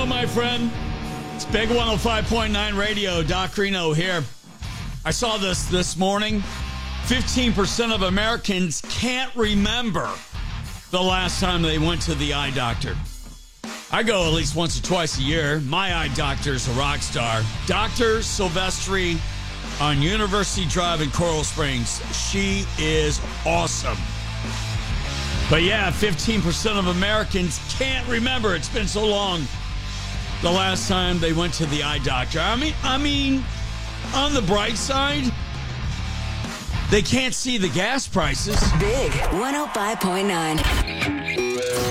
go, my friend. It's Big 105.9 Radio. Doc Reno here. I saw this morning. 15% of Americans can't remember the last time they went to the eye doctor. I go at least once or twice a year. My eye doctor's a rock star. Dr. Silvestri on University Drive in Coral Springs. She is awesome. But yeah, 15% of Americans can't remember. It's been so long the last time they went to the eye doctor. I mean, on the bright side, they can't see the gas prices. Big 105.9.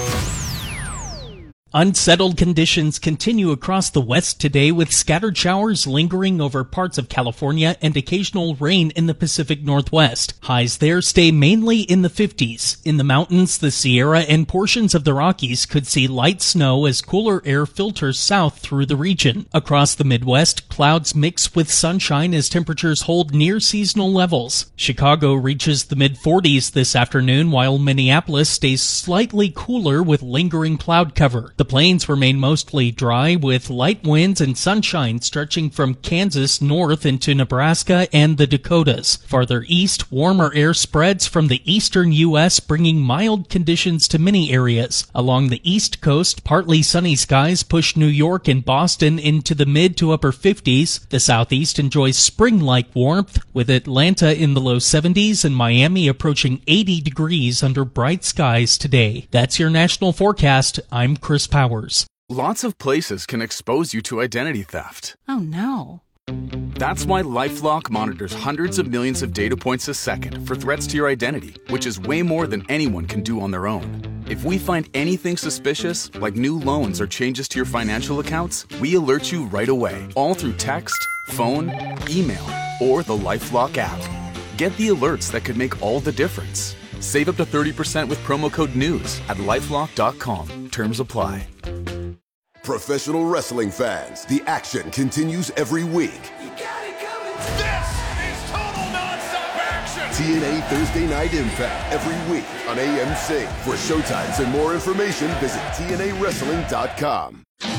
Unsettled conditions continue across the West today, with scattered showers lingering over parts of California and occasional rain in the Pacific Northwest. Highs there stay mainly in the 50s. In the mountains, the Sierra, and portions of the Rockies could see light snow as cooler air filters south through the region. Across the Midwest, clouds mix with sunshine as temperatures hold near seasonal levels. Chicago reaches the mid-40s this afternoon, while Minneapolis stays slightly cooler with lingering cloud cover. The plains remain mostly dry, with light winds and sunshine stretching from Kansas north into Nebraska and the Dakotas. Farther east, warmer air spreads from the eastern U.S., bringing mild conditions to many areas. Along the east coast, partly sunny skies push New York and Boston into the mid to upper 50s. The southeast enjoys spring-like warmth, with Atlanta in the low 70s and Miami approaching 80 degrees under bright skies today. That's your national forecast. I'm Chris Powers. Lots of places can expose you to identity theft. Oh, no. That's why LifeLock monitors hundreds of millions of data points a second for threats to your identity, which is way more than anyone can do on their own. If we find anything suspicious, like new loans or changes to your financial accounts, we alert you right away, all through text, phone, email, or the LifeLock app. Get the alerts that could make all the difference. Save up to 30% with promo code NEWS at LifeLock.com. Terms apply. Professional wrestling fans, the action continues every week. You got it coming. This is total nonstop action. TNA Thursday Night Impact every week on AMC. For showtimes and more information, visit TNAWrestling.com.